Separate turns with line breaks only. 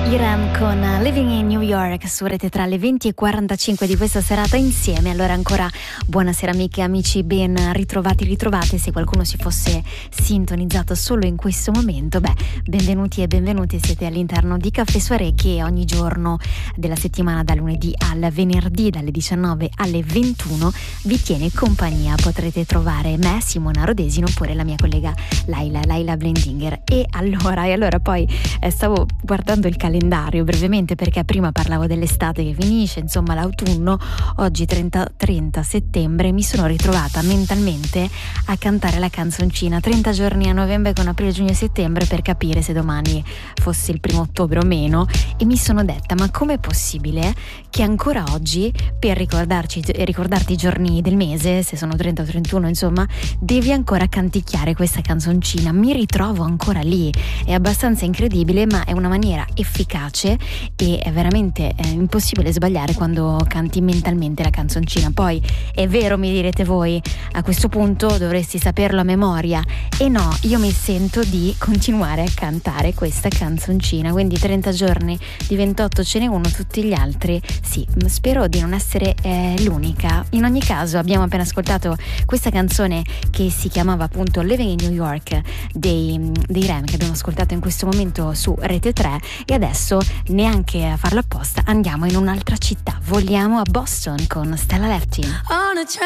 Iram con Living in New York su Rete tra le 20:45 di questa serata insieme. Allora ancora buonasera amiche e amici, ben ritrovate. Se qualcuno si fosse sintonizzato solo in questo momento, benvenuti e benvenute, siete all'interno di Caffè Soirée, che ogni giorno della settimana, da lunedì al venerdì, dalle 19 alle 21 vi tiene compagnia. Potrete trovare me, Simona Rodesino, oppure la mia collega Laila Blendinger. E allora poi stavo guardando il calendario brevemente, perché prima parlavo dell'estate che finisce, insomma l'autunno. Oggi 30 settembre mi sono ritrovata mentalmente a cantare la canzoncina 30 giorni a novembre con aprile, giugno e settembre, per capire se domani fosse il 1° ottobre o meno, e mi sono detta: ma com'è possibile che ancora oggi, per ricordarti i giorni del mese, se sono 30 o 31, insomma, devi ancora canticchiare questa canzoncina? Mi ritrovo ancora lì, è abbastanza incredibile, ma è una maniera efficace e è veramente impossibile sbagliare quando canti mentalmente la canzoncina. Poi è vero, mi direte voi, a questo punto dovresti saperlo a memoria, e no, io mi sento di continuare a cantare questa canzoncina. Quindi 30 giorni di 28 ce n'è uno, tutti gli altri sì. Spero di non essere l'unica. In ogni caso abbiamo appena ascoltato questa canzone che si chiamava appunto Living in New York dei Rem, che abbiamo ascoltato in questo momento su Rete 3, e adesso, neanche a farlo apposta, andiamo in un'altra città, voliamo a Boston con Stella Lefty.